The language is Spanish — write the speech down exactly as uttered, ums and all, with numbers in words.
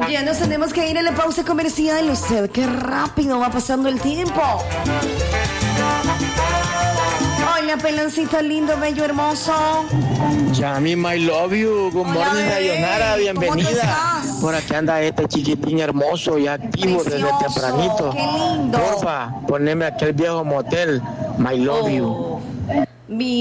Ya nos tenemos que ir a la pausa comercial. Usted, qué rápido va pasando el tiempo. Hola, peloncito lindo, bello, hermoso. Yami, my love you. Good morning, Sayonara. Bienvenida. Por aquí anda este chiquitín hermoso y activo. Precioso, desde tempranito. Qué lindo. Porfa, poneme aquel viejo motel. My love oh. you.